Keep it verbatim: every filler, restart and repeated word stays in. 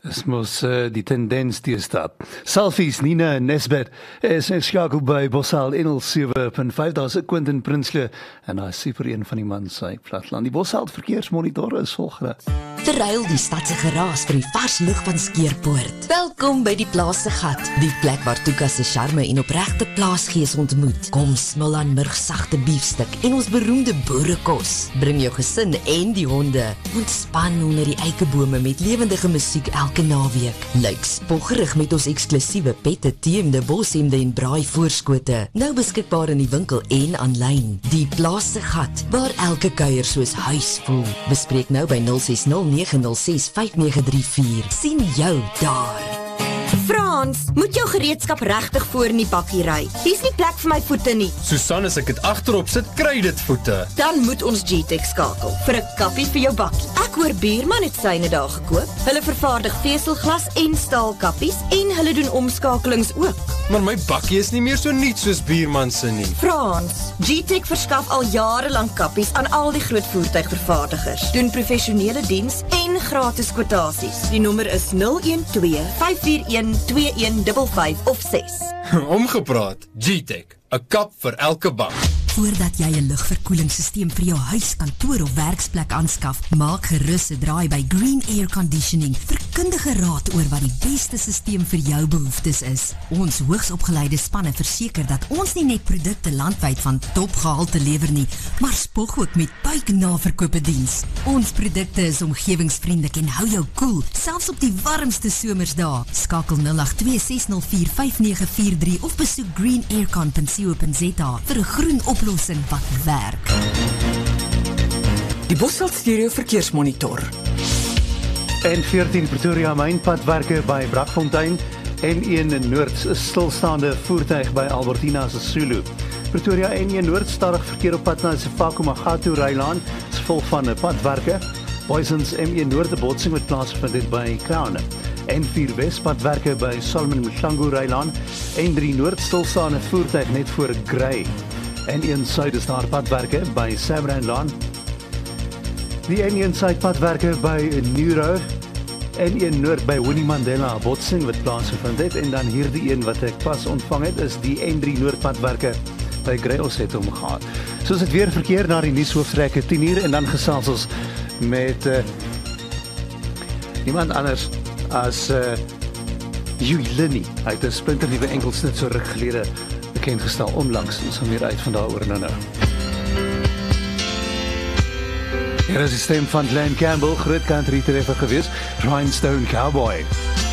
Dis mos uh, die tendens deesdae. Selfies, Nina Nesbet is inskakel by Bossal N L sewe punt vyf. Daar's 'n Quentin Prinsloo en hy is super een van die man sy platland. Die Bossal verkeersmonitor is volgende. Verruil die stad se geraas vir die vars lug van Skeerpoort. Welkom by die Plaas se Gat, die plek waar Tuka se charme en opregte plaasgees ontmoet. Kom smil aan murgsagte biefstuk en ons beroemde boerekos. Bring jou gesin en die honde. Ontspan onder die eikebome met lewendige musiek elke naweek. Lyk spoggerig met ons eksklusiewe pette, teemde, boshemde en braai voorskote. Nou beskikbaar in die winkel en aanlyn. Die Plaas se Gat, waar elke kuier soos huis voel. Bespreek nou by nul ses nul nege nul ses vyf nege drie vier. Sien jou daar. Frans, moet jou gereedskap regtig voor in die bakkie ry. Hier's nie plek vir my voete nie. Susan, as ek dit agterop sit, kry dit voete. Dan moet ons G-Tech skakel vir 'n kappie vir jou bakkie. Ek hoor Buurman het syne daar gekoop. Hulle vervaardig veselglas en staalkappies en hulle doen omskakelings ook. Maar my bakkie is nie meer so nuut soos Buurman se nie. Frans, G-Tech verskaf al jare lank kappies aan al die groot voertuigvervaardigers. Doen professionele diens en gratis kwotasies. Die nommer is nul een twee vyf vier een twee een vyf vyf of ses. Omgepraat, G-Tech, 'n kap vir elke bak. Voordat jy 'n lugverkoelingssysteem vir jou huis, kantoor of werksplek aanskaf, maak gerus 'n draai by Green Air Conditioning vir kundige raad oor wat die beste systeem vir jou behoeftes is. Ons hoogsopgeleide spanne verseker dat ons nie net produkte landwyd van topgehalte lewer nie, maar spog ook met buiknaverkope diens. Ons produkte is omgewingsvriendelik en hou jou koel, selfs op die warmste somersdae. Skakel nul agt twee ses nul vier vyf nege vier drie of besoek green aircon punt co punt za vir 'n groen oplossing wat werk. Die Bossal Stereo Verkeersmonitor. N veertien Pretoria mynpadwerke by Brakfontein en N een Noord is stilstaande voertuig by Albertina se Zulu. Pretoria N een Noord stadig verkeer op pad na Sefako-Magatu Rylaan as gevolg van padwerke. Boysens M een Noord 'n botsing met plaasgevind het by Crown. N vier Wes padwerke by Solomon Mhlangu Rylaan. N drie Noord stilstaande voertuig net voor Grey. N een Suid is daar padwerke by Sabranlaan. Die N een Suid padwerke by Neuro. N een Noord by Winnie Mandela botsing wat plaasgevind het en dan hierdie een wat ek pas ontvang het is die N drie Noord padwerke by Grey ons het omgegaan. Soos dit weer verkeer na die nuushoofstrekke tien uur en dan gesels ons met uh, iemand anders as uh, Julinie uit 'n splinternuwe enkelsnit so ruk gelede bekend gestel onlangs. Ons gaan weer uit van daaroor nou nou. Hier is die stem van Glenn Campbell, groot country treffer gewees, Rhinestone Cowboy.